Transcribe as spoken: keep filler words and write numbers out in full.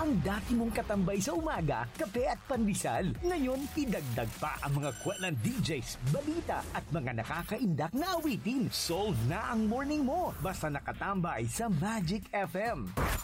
Ang dati mong katambay sa umaga, kape at pandesal. Ngayon, idagdag pa ang mga kwentang D Js, balita at mga nakakaindak na awitin. Solve na ang morning mo. Basta nakatambay sa Magic F M.